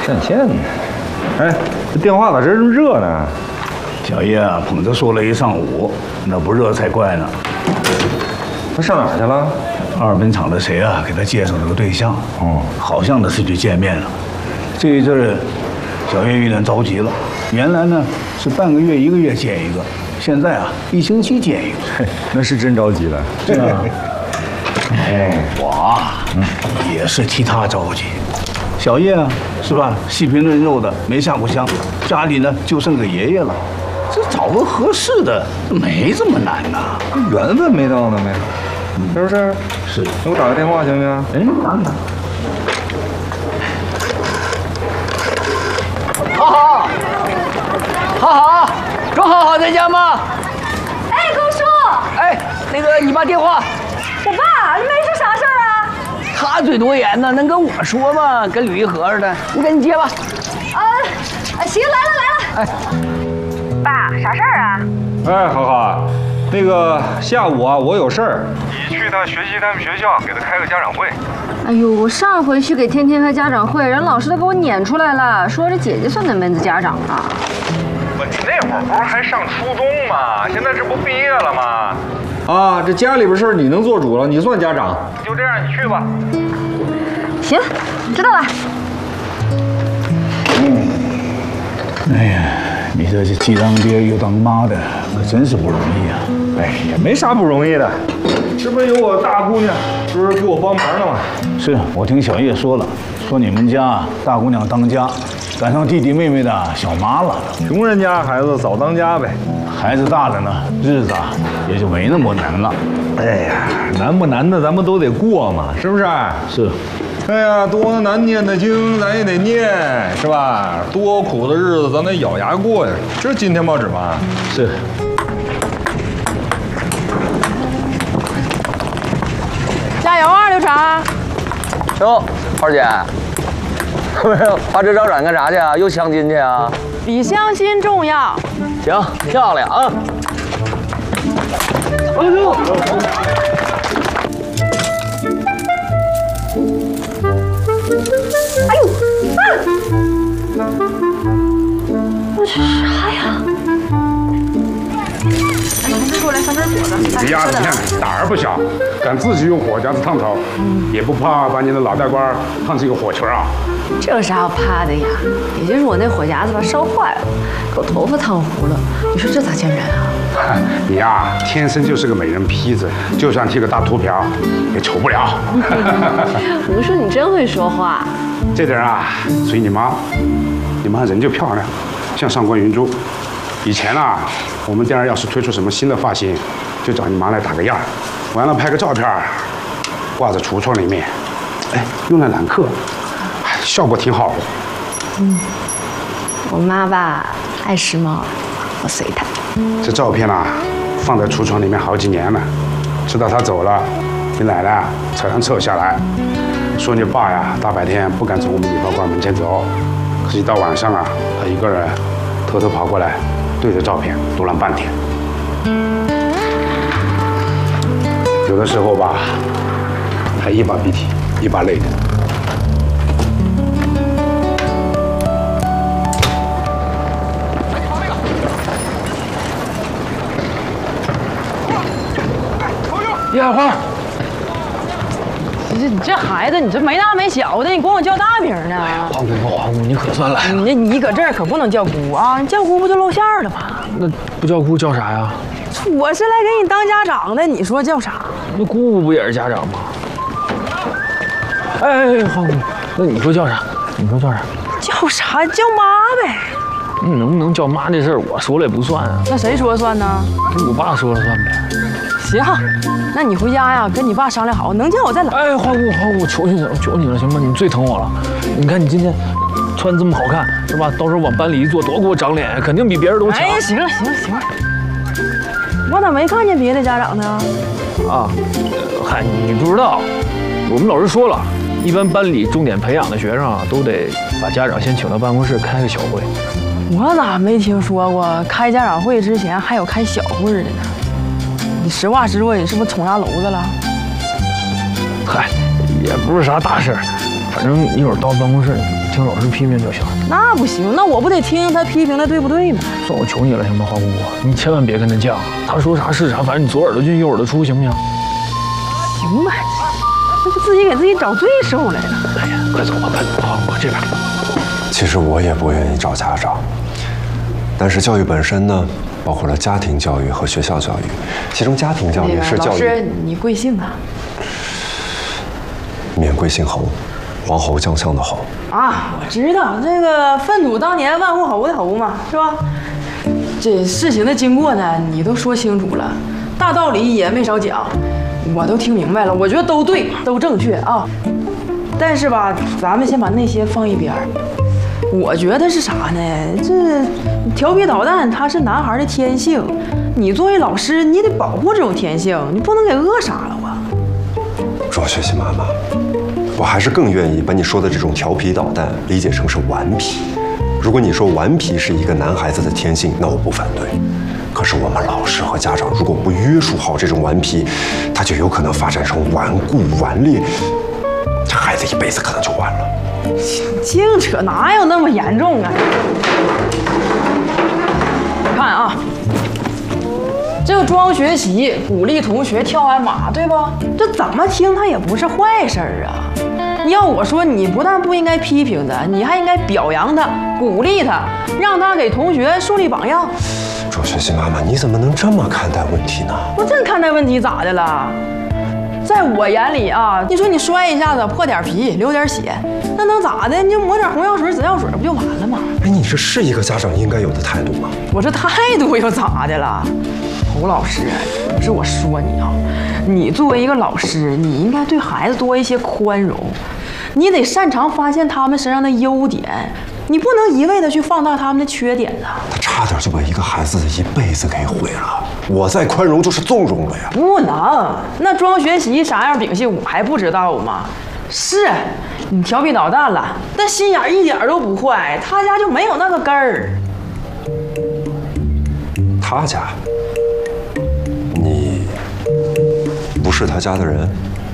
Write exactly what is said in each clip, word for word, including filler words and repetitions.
占线呢。哎，这电话咋这么热呢？ 小叶啊，捧着说了一上午，那不热才怪呢。 他上哪儿去了？ 二本厂的谁啊，给他介绍了个对象。 哦， 好像的是去见面了。这一阵儿，小叶有点着急了。原来呢是半个月、一个月见一个，现在啊一星期见一个。 嘿，那是真着急了。 是啊。哎，我啊，嗯，也是替他着急。小叶啊，是吧？细皮嫩肉的，没下过乡，家里呢就剩个爷爷了。这找个合适的没这么难呐， 缘分没到呢呗，是不是？ 是。 给我打个电话行不行？ 哎，打打。 好好，好好，周好好在家吗？ 哎，高叔。 哎，那个你爸电话。 我爸，你没事啥事儿啊？ 他嘴多严呢，能跟我说吗？跟捋一盒似的。你赶紧接吧。 啊，行，来了来了。哎，爸，啥事儿啊？ 哎，好好，那个下午啊，我有事儿。 你去他学习他们学校，给他开个家长会。 哎呦，我上回去给天天开家长会，人老师都给我撵出来了，说这姐姐算哪门子家长啊？ 不，你那会儿不是还上初中吗？现在这不毕业了吗？ 啊，这家里边事儿你能做主了，你算家长。 就这样，你去吧。 行，知道了。 哎呀，你这是既当爹又当妈的，可真是不容易啊！ 哎，也没啥不容易的，这不是有我大姑娘，不是给我帮忙的吗？ 是我听小叶说了，说你们家大姑娘当家，赶上弟弟妹妹的小妈了。 穷人家孩子早当家呗， 孩子大了呢，日子啊也就没那么难了。 哎呀，难不难的咱们都得过嘛，是不是？ 是。 哎呀，多难念的经咱也得念，是吧？多苦的日子咱得咬牙过呀。这是今天报纸吗？ 是。 加油啊，刘成！ 哟，花姐，发这张展干啥去啊？又相亲去啊？ 比相亲重要。 行，漂亮啊！哎呦！ 哎呦，啊！这是啥呀？哎，从这过来放点果子。 你这丫头，你看胆儿不小，敢自己用火夹子烫头，也不怕把你的脑袋瓜烫成一个火球啊！ 这有啥好怕的呀？也就是我那火夹子吧烧坏了，给我头发烫糊了。你说这咋见人啊？ 你呀，天生就是个美人坯子，就算剃个大秃瓢，也丑不了。 我说你真会说话。 这点啊，随你妈，你妈人就漂亮，像上官云珠。以前啊，我们店儿要是推出什么新的发型，就找你妈来打个样，完了拍个照片，挂在橱窗里面，哎，用来揽客，效果挺好的。 嗯，我妈吧爱时髦，我随她。 这照片啊，放在橱窗里面好几年了，直到她走了，你奶奶啊才让撤下来，说你爸呀大白天不敢从我们礼包馆门前走，可是一到晚上啊，他一个人偷偷跑过来，对着照片嘟囔半天。有的时候吧，还一把鼻涕一把泪的。 叶花， 你这你这孩子，你这没大没小的，你管我叫大名呢？ 花姑花姑，你可算来了。 你这你搁这儿可不能叫姑啊！你叫姑不就露馅了吗？ 那不叫姑叫啥呀？ 我是来给你当家长的，你说叫啥？ 那姑不也是家长吗？哎哎哎，花姑，那你说叫啥？你说叫啥？ 叫啥？叫妈呗。 你能不能叫妈这事儿，我说了也不算啊。 那谁说了算呢？ 我爸说了算呗。 行，那你回家呀，跟你爸商量好，能叫我再来。 哎，花姑花姑，求你了，求你了，行吗？你最疼我了。你看你今天穿这么好看，是吧？到时候往班里一坐，多给我长脸，肯定比别人都强。 哎，行了行了行了，我咋没看见别的家长呢？ 啊，嗨，你不知道，我们老师说了，一般班里重点培养的学生啊，都得把家长先请到办公室开个小会。 我咋没听说过开家长会之前还有开小会的呢？你实话实说，你是不是捅下篓子了？ 嗨，也不是啥大事儿， 反正一会儿到办公室听老师批评就行。 那不行，那我不得听他批评的对不对吗？ 算我求你了，行吗，花姑姑？你千万别跟他犟，他说啥是啥，反正你左耳朵进右耳朵出，行不行？ 行吧，那就自己给自己找罪受来了。 哎呀，快走吧，快走，花姑姑这边。 其实我也不愿意找家长，但是教育本身呢，包括了家庭教育和学校教育，其中家庭教育是教育。 老师，你贵姓啊？ 免贵姓侯，黄侯将相的侯。 啊，我知道这个粪土当年万户侯的侯嘛，是吧？这事情的经过呢，你都说清楚了，大道理也没少讲，我都听明白了，我觉得都对，都正确啊。但是吧，咱们先把那些放一边儿。我觉得是啥呢？这调皮捣蛋，他是男孩的天性。你作为老师，你得保护这种天性，你不能给扼杀了啊。 卓学习妈妈，我还是更愿意把你说的这种调皮捣蛋理解成是顽皮。如果你说顽皮是一个男孩子的天性，那我不反对。可是我们老师和家长如果不约束好这种顽皮，他就有可能发展成顽固顽劣，这孩子一辈子可能就完了。 净扯，哪有那么严重啊？你看啊，这个装学习，鼓励同学跳鞍马，对吧？这怎么听他也不是坏事儿啊。要我说，你不但不应该批评他，你还应该表扬他，鼓励他，让他给同学树立榜样。 卓学习妈妈，你怎么能这么看待问题呢？ 我这看待问题咋的了？在我眼里啊，你说你摔一下子破点皮流点血，那能咋的？你就抹点红药水、紫药水不就完了吗？ 哎，你这是一个家长应该有的态度吗？ 我这态度又咋的了？侯老师，不是我说你啊，你作为一个老师，你应该对孩子多一些宽容，你得擅长发现他们身上的优点，你不能一味的去放大他们的缺点呐。 他差点就把一个孩子的一辈子给毁了，我再宽容就是纵容了呀。 不能，那装学习啥样秉性我还不知道吗？是你调皮捣蛋了，但心眼一点都不坏，他家就没有那个根儿。 他家？你不是他家的人？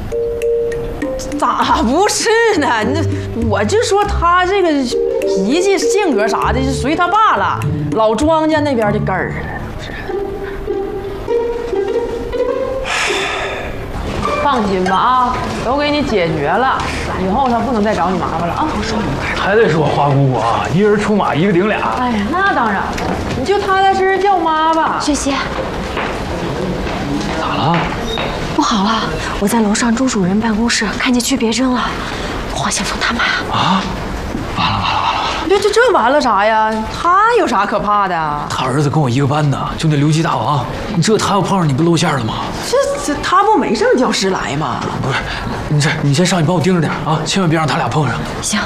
咋不是呢？那我就说他这个脾气、性格啥的，是随他爸了，老庄家那边的根儿。放心吧啊，都给你解决了，以后他不能再找你麻烦了啊！ 还得说花姑姑啊，一人出马，一个顶俩。 哎呀，那当然了，你就踏踏实实叫妈吧。 学习咋了？ 不好了，我在楼上朱主任办公室看见区别针了，黄先锋他妈啊！完了完了完了！ 这这这完了啥呀？他有啥可怕的？ 他儿子跟我一个班的，就那刘基大王，你这他要碰上你不露馅了吗？ 这这他不没上教室来吗？ 不是，你这你先上去帮我盯着点啊，千万别让他俩碰上。 行。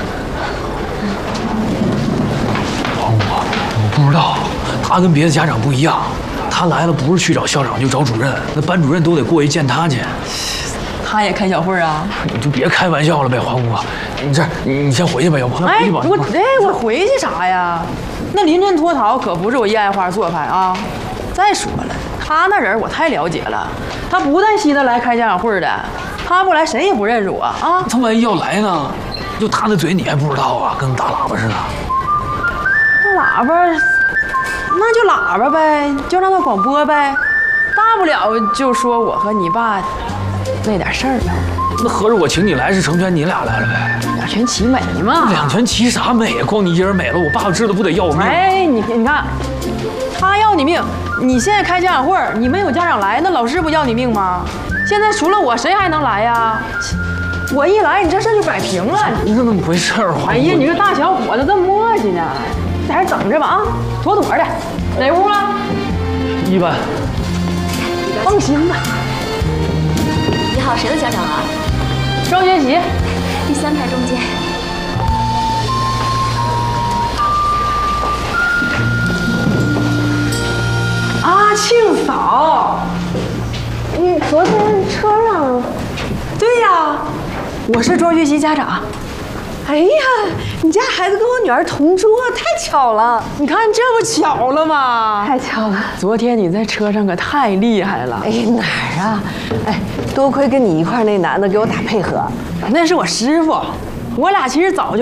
黄姑姑，我不知道，他跟别的家长不一样，他来了不是去找校长就找主任，那班主任都得过去见他去。 他也开小会啊？ 你就别开玩笑了呗，花姑姑，你这你你先回去吧，要不？ 哎，我哎我回去啥呀？那临阵脱逃可不是我一爱花做派啊！再说了，他那人我太了解了，他不但稀得来开家长会的，他不来谁也不认识我啊！ 他万一要来呢？就他那嘴你还不知道啊，跟大喇叭似的。 那喇叭，那就喇叭呗，就让他广播呗，大不了就说我和你爸那点事儿呗。 那合着我请你来是成全你俩来了呗？ 两全其美嘛。 两全其啥美？光你一人美了，我爸知道不得要我命？ 哎，你你看，他要你命，你现在开家长会，你没有家长来，那老师不要你命吗？现在除了我，谁还能来呀？我一来，你这事就摆平了。 不是那么回事儿。 哎呀，你这大小伙子这么磨叽呢，在这等着吧啊，妥妥的。哪屋啊？ 一班。 放心吧。 你好，谁的家长啊？ 庄学习， 第三排中间。 啊，庆嫂，你昨天车上？对呀，我是庄学习家长。 哎呀，你家孩子跟我女儿同桌，太巧了！ 你看这不巧了吗？ 太巧了！ 昨天你在车上可太厉害了。 哎，哪儿啊？哎，多亏跟你一块儿那男的给我打配合。 那是我师傅， 我俩其实早就